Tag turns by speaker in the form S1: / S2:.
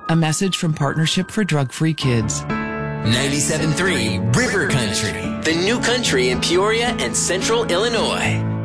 S1: A message from Partnership for Drug-Free Kids.
S2: 97.3 River Country, the new country in Peoria and Central Illinois.